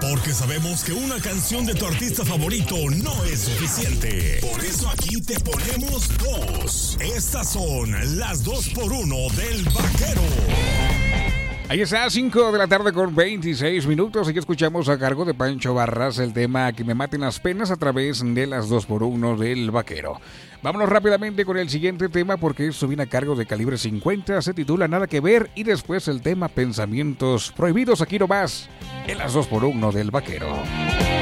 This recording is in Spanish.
Porque sabemos que una canción de tu artista favorito no es suficiente. Por eso aquí te ponemos dos. Estas son las 2x1 del Vaquero. Ahí está, 5 de la tarde con 26 minutos. Aquí escuchamos a cargo de Pancho Barras el tema Que me maten las penas a través de las 2x1 del Vaquero. Vámonos rápidamente con el siguiente tema porque esto viene a cargo de Calibre 50. Se titula Nada que ver y después el tema Pensamientos Prohibidos. Aquí nomás en las 2x1 del Vaquero.